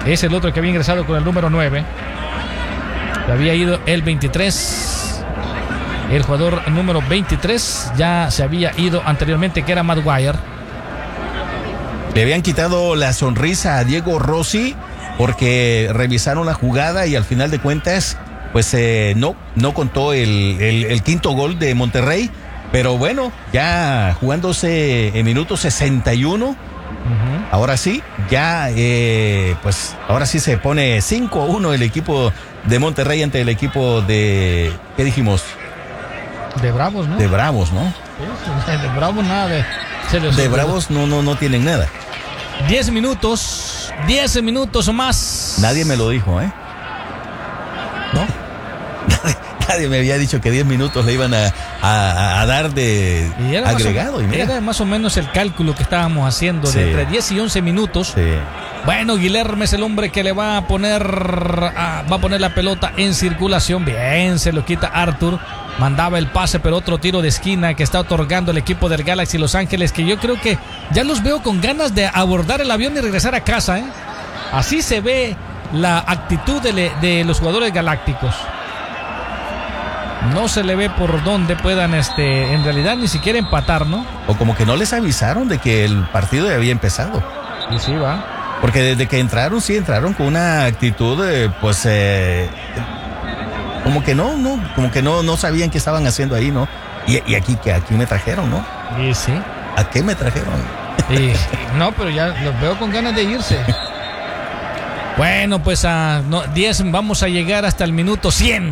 Es el otro que había ingresado con el número 9. Había ido el 23. El jugador número 23 ya se había ido anteriormente, que era Maguire. Le habían quitado la sonrisa a Diego Rossi porque revisaron la jugada y al final de cuentas, pues no contó el quinto gol de Monterrey. Pero bueno, ya jugándose en minuto 61, ahora sí, ya pues ahora sí se pone 5-1 el equipo de Monterrey ante el equipo de, ¿qué dijimos? De Bravos, ¿no? De Bravos, ¿no? De Bravos nada de Bravos no tienen nada. 10 minutos o más. Nadie me lo dijo, ¿eh? ¿No? Nadie me había dicho que 10 minutos le iban a dar de agregado. Era más o menos el cálculo que estábamos haciendo, de entre 10 y 11 minutos. Sí. Bueno, Guilherme es el hombre que le va a poner la pelota en circulación. Bien, se lo quita Arthur. Mandaba el pase, pero otro tiro de esquina que está otorgando el equipo del Galaxy Los Ángeles, que yo creo que ya los veo con ganas de abordar el avión y regresar a casa, ¿eh? Así se ve la actitud de los jugadores galácticos. No se le ve por dónde puedan, en realidad, ni siquiera empatar, ¿no? O como que no les avisaron de que el partido ya había empezado. Y sí, va. Porque desde que entraron con una actitud, como que no sabían qué estaban haciendo ahí, ¿no? Y aquí me trajeron, ¿no? Y sí. ¿A qué me trajeron? No, pero ya los veo con ganas de irse. Bueno, pues 10, vamos a llegar hasta el minuto 100.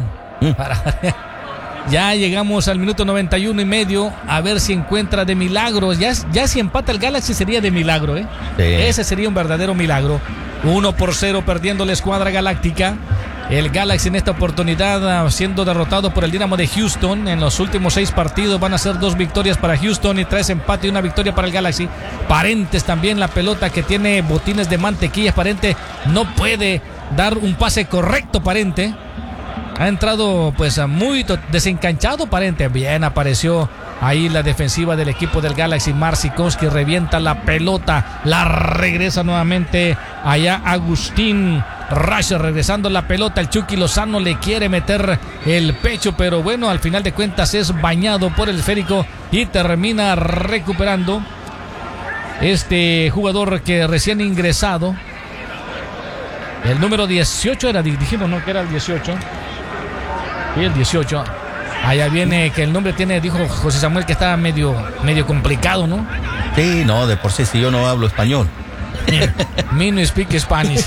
Ya llegamos al minuto 91 y medio. A ver si encuentra de milagro. Ya si empata el Galaxy sería de milagro, ¿eh? Sí. Ese sería un verdadero milagro. 1-0 perdiendo la escuadra galáctica. El Galaxy en esta oportunidad siendo derrotado por el Dynamo de Houston. En los últimos 6 partidos van a ser 2 victorias para Houston y 3 empates y 1 victoria para el Galaxy. Parentes también, la pelota que tiene botines de mantequilla. Parente no puede dar un pase correcto, Parente. Ha entrado pues muy desencanchado Parente. Bien, apareció ahí la defensiva del equipo del Galaxy. Marcinkowski revienta la pelota, la regresa nuevamente allá Agustín Rasher, regresando la pelota. El Chucky Lozano le quiere meter el pecho, pero bueno, al final de cuentas es bañado por el esférico y termina recuperando este jugador que recién ingresado. El número 18 era, dijimos, ¿no? Que era el 18. Y el 18. Allá viene que el nombre tiene, dijo José Samuel, que estaba medio complicado, ¿no? Sí, no, de por sí yo no hablo español. Me no speak Spanish.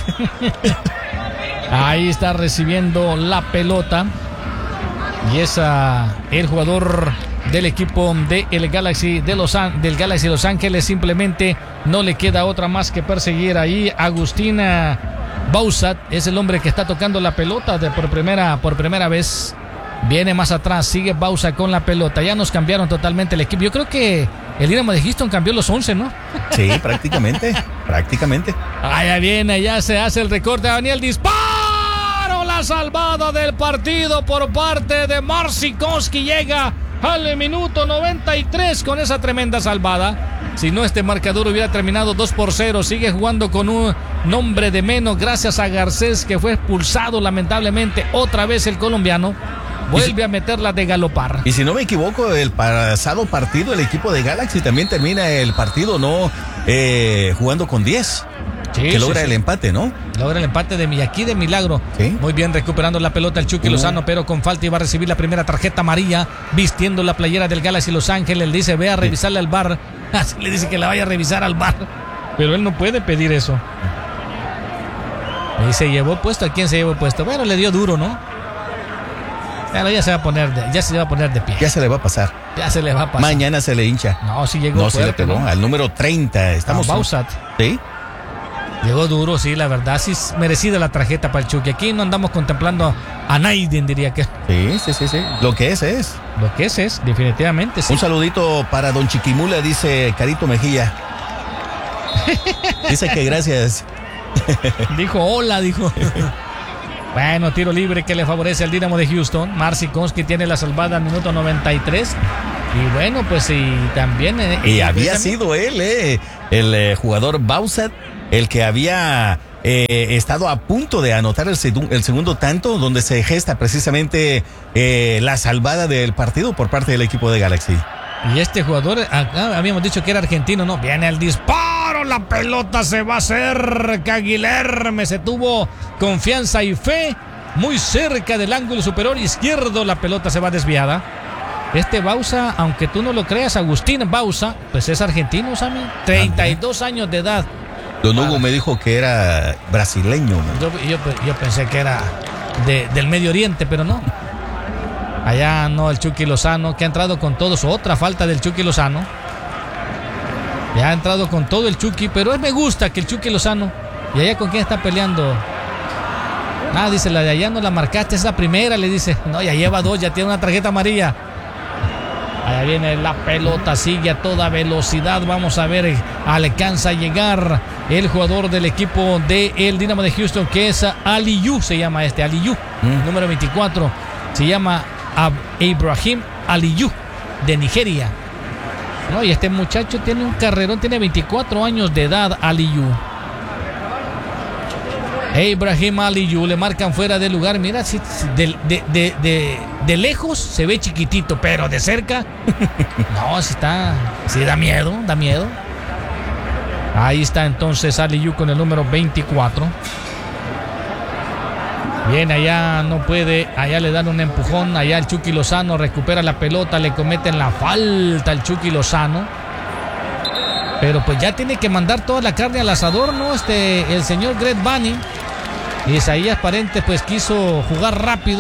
Ahí está recibiendo la pelota. Y es el jugador del equipo del Galaxy del Galaxy Los Ángeles. Simplemente no le queda otra más que perseguir ahí. Agustina Bausat es el hombre que está tocando la pelota por primera vez. Viene más atrás, sigue Bausat con la pelota. Ya nos cambiaron totalmente el equipo. Yo creo que el Dynamo de Houston cambió los 11, ¿no? Sí, prácticamente. Allá viene, ya se hace el recorte. Daniel, disparo, la salvada del partido por parte de Marcinkowski. Llega al minuto 93 con esa tremenda salvada. Si no, este marcador hubiera terminado 2-0. Sigue jugando con un nombre de menos gracias a Garcés, que fue expulsado lamentablemente. Otra vez el colombiano vuelve a meterla de galopar. Y si no me equivoco, el pasado partido el equipo de Galaxy también termina el partido jugando con 10. Sí, que logra el empate, ¿no? Logra el empate aquí de milagro. ¿Sí? Muy bien, recuperando la pelota el Chucky Lozano, pero con falta, iba a recibir la primera tarjeta amarilla, vistiendo la playera del Galaxy Los Ángeles. Le dice, ve a revisarle al VAR. Así le dice que la vaya a revisar al VAR. Pero él no puede pedir eso. Y se llevó puesto. ¿A quién se llevó puesto? Bueno, le dio duro, ¿no? Pero ya se va a poner de pie. Ya se le va a pasar. Ya se le va a pasar. Mañana se le hincha. No, sí llegó fuerte, se le pegó, ¿no? Al número 30. Estamos. Bausat. Sí. Llegó duro, sí, la verdad, sí es merecida la tarjeta para el Chucky. Aquí no andamos contemplando a Naiden, diría que. Sí. Lo que es. Lo que es, definitivamente, sí. Un saludito para don Chiquimula, dice Carito Mejía. Dice que gracias. Dijo hola, dijo. Bueno, tiro libre que le favorece al Dynamo de Houston. Marcinkowski tiene la salvada al minuto 93. Y bueno, pues y también... y había sido él, el jugador Bausat, el que había estado a punto de anotar el segundo tanto, donde se gesta precisamente la salvada del partido por parte del equipo de Galaxy. Y este jugador, habíamos dicho que era argentino, ¿no? Viene el disparo, la pelota se va cerca, Guilherme se tuvo confianza y fe, muy cerca del ángulo superior izquierdo, la pelota se va desviada. Este Bausa, aunque tú no lo creas, Agustín Bausa, pues es argentino, Sammy, 32 años de edad. Don Hugo me dijo que era brasileño. Yo pensé que era del Medio Oriente, pero no. Allá no, el Chucky Lozano, que ha entrado con todos. Otra falta del Chucky Lozano. Ya ha entrado con todo el Chucky, pero me gusta que el Chucky Lozano. ¿Y allá con quién está peleando? Dice, la de allá no la marcaste, es la primera, le dice. No, ya lleva 2, ya tiene una tarjeta amarilla. Allá viene la pelota, sigue a toda velocidad. Vamos a ver, alcanza a llegar el jugador del equipo del Dynamo de Houston, que es Aliyu, se llama Aliyu, número 24. Se llama Ibrahim Aliyu, de Nigeria. No, y este muchacho tiene un carrerón, tiene 24 años de edad, Aliyu. Ibrahim Aliyu, le marcan fuera de lugar. Mira, si de lejos se ve chiquitito, pero de cerca no, sí da miedo. Ahí está entonces Aliyu con el número 24. Bien, allá no puede, allá le dan un empujón, allá el Chucky Lozano recupera la pelota, le cometen la falta al Chucky Lozano. Pero pues ya tiene que mandar toda la carne al asador, ¿no? El señor Greg Vanney. Y Isaías Parente pues quiso jugar rápido,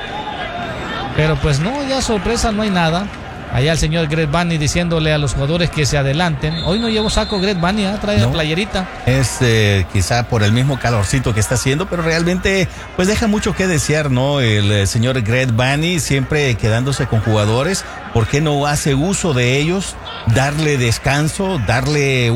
pero pues no, ya sorpresa no hay nada. Allá el señor Greg Vanney diciéndole a los jugadores que se adelanten. Hoy no llevo saco Greg Vanney, trae la playerita. Es quizá por el mismo calorcito que está haciendo, pero realmente pues deja mucho que desear, ¿no? El señor Greg Vanney siempre quedándose con jugadores. ¿Por qué no hace uso de ellos? Darle descanso, darle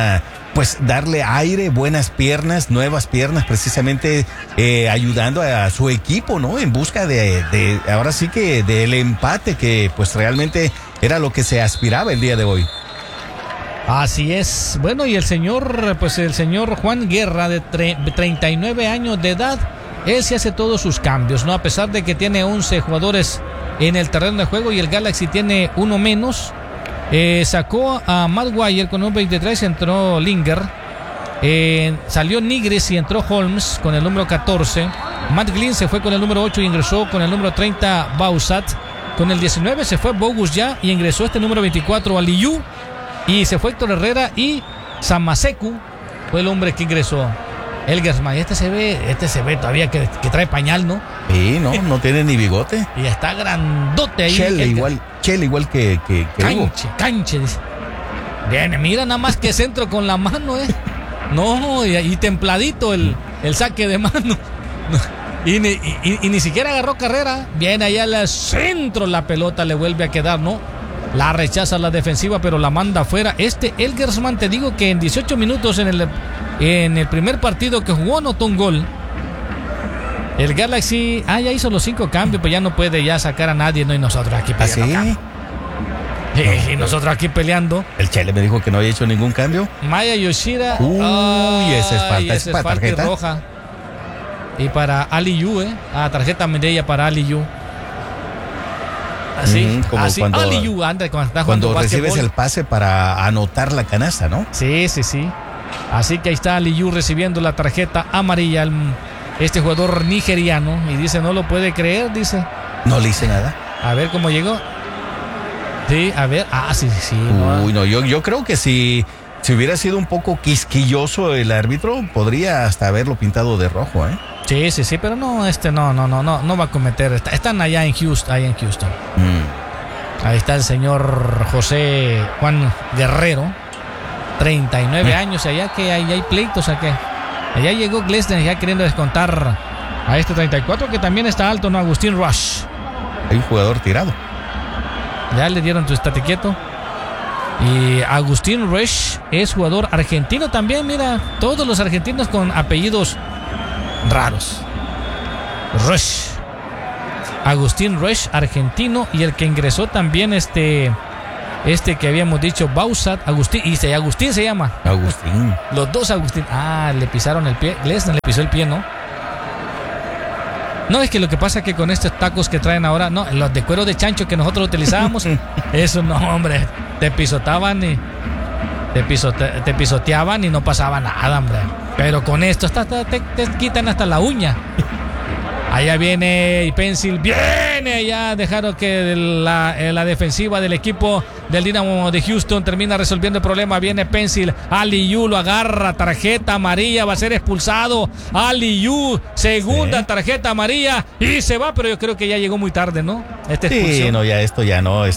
darle aire, buenas piernas, nuevas piernas, precisamente ayudando a su equipo, ¿no? En busca de ahora sí que del empate, que pues realmente era lo que se aspiraba el día de hoy. Así es. Bueno, y el señor Juan Guerra, de 39 años de edad, él se hace todos sus cambios, ¿no? A pesar de que tiene 11 jugadores en el terreno de juego y el Galaxy tiene uno menos. Sacó a Matt Wire con el 23, entró Linger. Salió Nigris y entró Holmes con el número 14. Matt Glynn se fue con el número 8 y ingresó con el número 30 Bausat. Con el 19 se fue Bogus ya y ingresó este número 24 Aliyu. Y se fue Héctor Herrera y Samaseku fue el hombre que ingresó. Elgersman, este se ve todavía que trae pañal, ¿no? Sí, no tiene ni bigote. Y está grandote ahí. Chele igual que Canche, dice. Viene, mira nada más que centro con la mano, No, y templadito el saque de mano. Y ni siquiera agarró carrera. Viene allá al centro, la pelota le vuelve a quedar, ¿no? La rechaza la defensiva, pero la manda afuera. Elgersman, te digo que en 18 minutos en el primer partido que jugó anotó un gol. El Galaxy, ya hizo los 5 cambios, pues ya no puede ya sacar a nadie, ¿no? Y nosotros aquí peleando. Y nosotros aquí peleando. El Chele me dijo que no había hecho ningún cambio. Maya Yoshida. Esa es falta. Tarjeta roja. Y para Aliyu, tarjeta amarilla para Aliyu. Así, así. Aliyu anda cuando recibes el pase para anotar la canasta, ¿no? Sí. Así que ahí está Aliyu recibiendo la tarjeta amarilla, este jugador nigeriano, y dice, no lo puede creer, dice. No le hice nada. A ver cómo llegó. Sí, a ver. Sí. No, yo creo que si hubiera sido un poco quisquilloso el árbitro, podría hasta haberlo pintado de rojo, Sí, pero no va a cometer. Están allá en Houston, Ahí está el señor José Juan Guerrero, 39 años, allá que hay pleitos, allá llegó Glesner ya queriendo descontar a este 34, que también está alto, ¿no? Agustín Rush. Hay un jugador tirado. Ya le dieron tu estate quieto. Y Agustín Rush es jugador argentino también, mira, todos los argentinos con apellidos raros. Agustín Rush, argentino, y el que ingresó también que habíamos dicho, Bausat, Agustín, y Agustín se llama. Agustín. Los dos Agustín. Le pisaron el pie. Lesnar le pisó el pie, ¿no? No, es que lo que pasa es que con estos tacos que traen ahora, no, los de cuero de chancho que nosotros utilizábamos, eso no, hombre, te pisoteaban y te pisoteaban y no pasaba nada, hombre. Pero con esto te quitan hasta la uña. Allá viene Pencil, viene allá, dejaron que la defensiva del equipo del Dynamo de Houston termina resolviendo el problema. Viene Pencil, Aliyu lo agarra, tarjeta amarilla, va a ser expulsado. Aliyu, segunda tarjeta amarilla y se va, pero yo creo que ya llegó muy tarde, ¿no? Sí, no, ya esto ya no.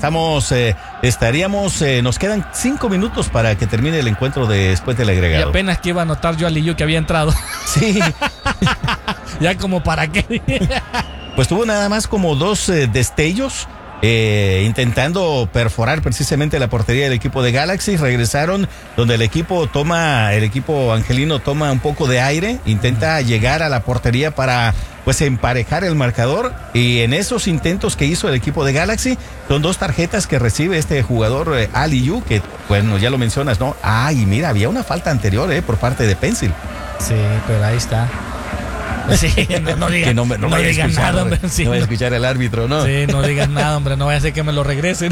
Nos quedan 5 minutos para que termine el encuentro después del agregado. Y apenas que iba a notar yo a Aliyu que había entrado. Sí. Ya como para qué. Pues tuvo nada más como 2 destellos intentando perforar precisamente la portería del equipo de Galaxy. Regresaron donde el equipo angelino toma un poco de aire, intenta llegar a la portería para pues emparejar el marcador, y en esos intentos que hizo el equipo de Galaxy son 2 tarjetas que recibe este jugador Aliyu, que bueno, ya lo mencionas, ¿no? Y mira, había una falta anterior por parte de Pencil. Sí, pero ahí está. Sí, no digas nada, hombre. Sí, no voy a escuchar al árbitro, ¿no? Sí, no digas nada, hombre. No vaya a ser que me lo regresen.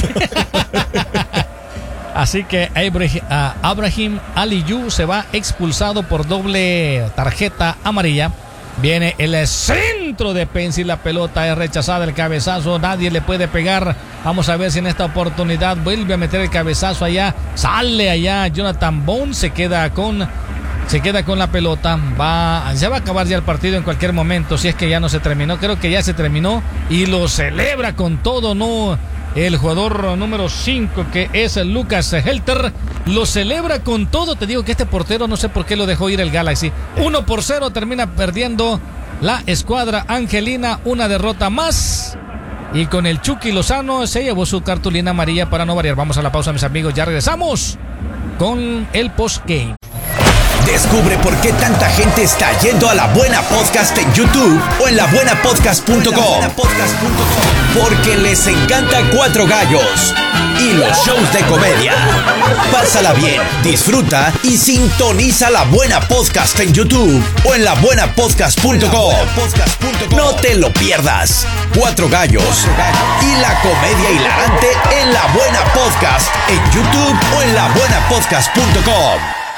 Así que Abraham Aliyu se va expulsado por doble tarjeta amarilla. Viene el centro de Pencil, la pelota es rechazada, el cabezazo, nadie le puede pegar. Vamos a ver si en esta oportunidad vuelve a meter el cabezazo allá. Sale allá Jonathan Bond, se queda con la pelota. Se va a acabar ya el partido en cualquier momento, si es que ya no se terminó. Creo que ya se terminó y lo celebra con todo, ¿no? El jugador número 5, que es Lucas Helter, lo celebra con todo. Te digo que este portero no sé por qué lo dejó ir el Galaxy. 1-0 termina perdiendo la escuadra angelina, una derrota más. Y con el Chucky Lozano se llevó su cartulina amarilla para no variar. Vamos a la pausa, mis amigos, ya regresamos con el postgame. Descubre por qué tanta gente está yendo a La Buena Podcast en YouTube o en labuenapodcast.com. Porque les encanta Cuatro Gallos y los shows de comedia. Pásala bien, disfruta y sintoniza La Buena Podcast en YouTube o en labuenapodcast.com. No te lo pierdas. Cuatro Gallos y la comedia hilarante en La Buena Podcast en YouTube o en labuenapodcast.com.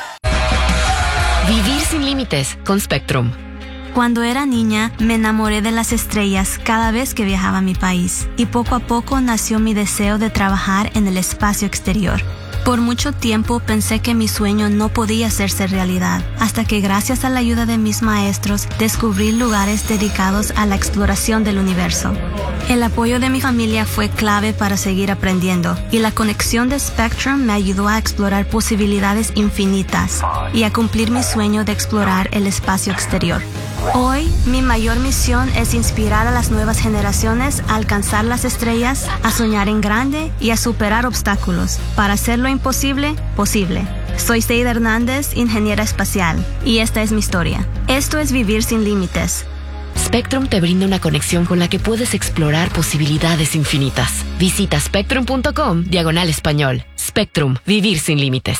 Vivir sin límites con Spectrum. Cuando era niña, me enamoré de las estrellas cada vez que viajaba a mi país, y poco a poco nació mi deseo de trabajar en el espacio exterior. Por mucho tiempo pensé que mi sueño no podía hacerse realidad, hasta que gracias a la ayuda de mis maestros descubrí lugares dedicados a la exploración del universo. El apoyo de mi familia fue clave para seguir aprendiendo, y la conexión de Spectrum me ayudó a explorar posibilidades infinitas y a cumplir mi sueño de explorar el espacio exterior. Hoy, mi mayor misión es inspirar a las nuevas generaciones a alcanzar las estrellas, a soñar en grande y a superar obstáculos para hacer lo imposible posible. Soy Seida Hernández, ingeniera espacial, y esta es mi historia. Esto es Vivir sin Límites. Spectrum te brinda una conexión con la que puedes explorar posibilidades infinitas. Visita spectrum.com/español. Spectrum, vivir sin límites.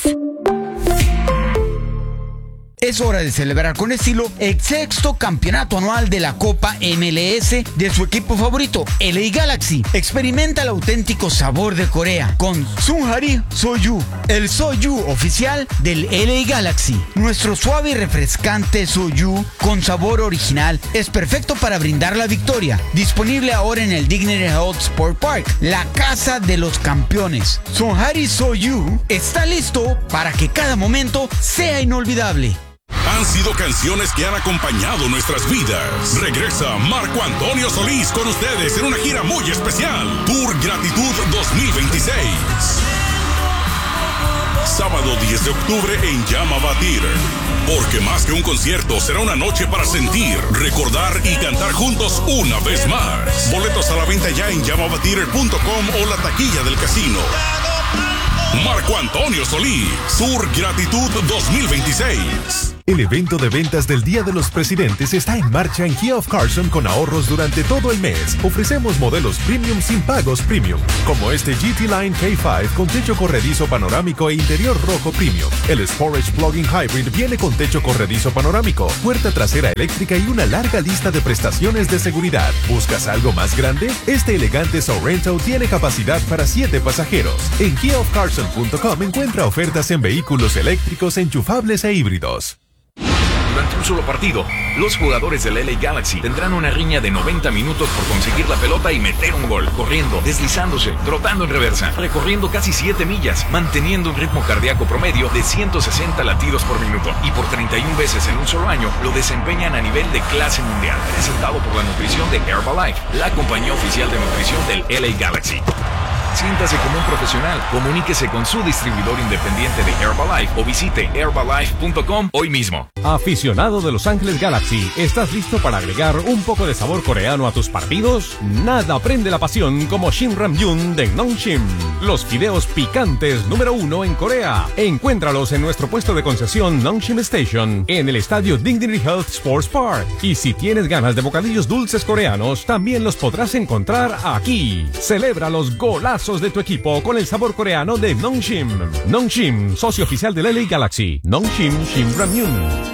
Es hora de celebrar con estilo el 6º campeonato anual de la Copa MLS de su equipo favorito, LA Galaxy. Experimenta el auténtico sabor de Corea con Sunhari Soju, el Soju oficial del LA Galaxy. Nuestro suave y refrescante Soju con sabor original es perfecto para brindar la victoria. Disponible ahora en el Dignity Health Sport Park, la casa de los campeones. Sunhari Soju está listo para que cada momento sea inolvidable. Han sido canciones que han acompañado nuestras vidas. Regresa Marco Antonio Solís con ustedes en una gira muy especial. Tour Gratitud 2026. Sábado 10 de octubre en Llama Theater. Porque más que un concierto, será una noche para sentir, recordar y cantar juntos una vez más. Boletos a la venta ya en llamavatheater.com o la taquilla del casino. Marco Antonio Solís, Tour Gratitud 2026. El evento de ventas del Día de los Presidentes está en marcha en Kia of Carson con ahorros durante todo el mes. Ofrecemos modelos premium sin pagos premium, como este GT Line K5 con techo corredizo panorámico e interior rojo premium. El Sportage Plug-in Hybrid viene con techo corredizo panorámico, puerta trasera eléctrica y una larga lista de prestaciones de seguridad. ¿Buscas algo más grande? Este elegante Sorrento tiene capacidad para 7 pasajeros. En KiaofCarson.com encuentra ofertas en vehículos eléctricos, enchufables e híbridos. Durante un solo partido, los jugadores del LA Galaxy tendrán una riña de 90 minutos por conseguir la pelota y meter un gol, corriendo, deslizándose, trotando en reversa, recorriendo casi 7 millas, manteniendo un ritmo cardíaco promedio de 160 latidos por minuto, y por 31 veces en un solo año lo desempeñan a nivel de clase mundial, presentado por la nutrición de Herbalife, la compañía oficial de nutrición del LA Galaxy. Siéntase como un profesional, comuníquese con su distribuidor independiente de Herbalife o visite herbalife.com hoy mismo. Aficionado de Los Ángeles Galaxy, ¿estás listo para agregar un poco de sabor coreano a tus partidos? Nada prende la pasión como Shin Ramyun de Nongshim, los fideos picantes número 1 en Corea. Encuéntralos en nuestro puesto de concesión Nongshim Station, en el estadio Dignity Health Sports Park. Y si tienes ganas de bocadillos dulces coreanos, también los podrás encontrar aquí. Celebra los golazos de tu equipo con el sabor coreano de Nongshim. Nongshim, socio oficial del LA Galaxy. Nongshim Shin Ramyun.